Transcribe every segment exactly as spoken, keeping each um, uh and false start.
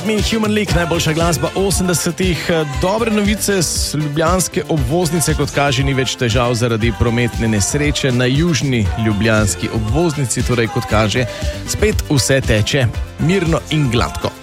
Mi Human League, najboljša glasba osemdesetih. Dobre novice z ljubljanske obvoznice, kot kaže, ni več težav zaradi prometne nesreče na južni ljubljanski obvoznici, torej kot kaže, spet vse teče mirno in gladko.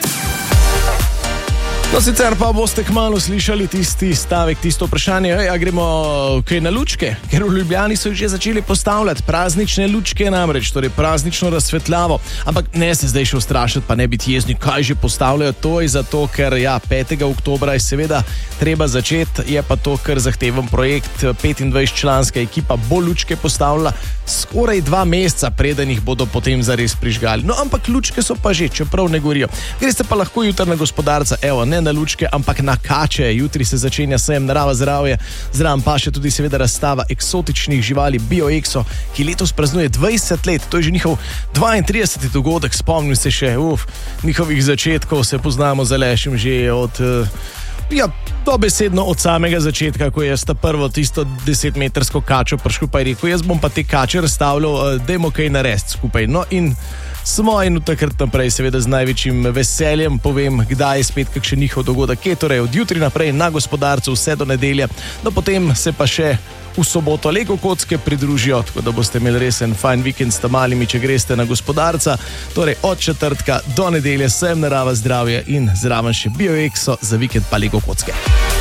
No, sicer pa boste kmalu slišali tisti stavek, tisto vprašanje, ej, a gremo kaj na lučke, ker v Ljubljani so že začeli postavljati praznične lučke, namreč, torej praznično razsvetljavo. Ampak ne se zdaj še ustrašiti, pa ne biti jezni, kaj že postavljajo, to je zato, ker ja, petega oktobra je seveda treba začeti, je pa to kar zahteven projekt, petindvajsetčlanska ekipa bo lučke postavila skoraj dva meseca, preden jih bodo potem zares prižgali. No, ampak lučke so pa že, čeprav ne gorijo. Greste pa lahko jutri na Gospodarca, evo, ne na lučke, ampak na kače. Jutri se začenja sejem Narava zdravje, zraven pa še tudi seveda razstava eksotičnih živali BioExo, ki letos praznuje dvajset let. To je že njihov dvaintrideseti dogodek, spomnim se še, uf, njihovih začetkov se poznamo z Alešem že od... Ja, dobesedno od samega začetka, ko je sta prvo tisto desetmetrsko kačo prišel, pa je rekel, jaz bom pa te kače razstavljal, dajmo kaj narediti skupaj. No in smo in od takrat naprej seveda z največjim veseljem povem, kdaj je spet kakšen njihov dogodek, je torej od jutri naprej na Gospodarcu vse do nedelje, no potem se pa še v soboto Lego kocke pridružijo, tako da boste imeli res en fajn vikend s tamalimi, če greste na Gospodarca, torej od četrtka do nedelje sejem Narava zdravje in zraven še BioExo, za vikend pa Lego kocke.